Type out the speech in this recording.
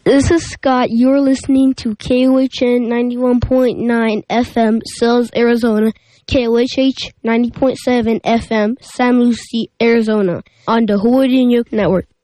This is Scott. You're listening to KOHN 91.9 FM, Sells, Arizona. KOHH 90.7 FM, San Lucie, Arizona, on the Howard Network.